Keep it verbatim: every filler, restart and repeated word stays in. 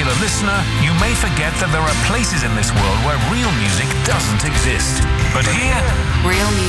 regular listener, you may forget that there are places in this world where real music doesn't exist. But here, Real music.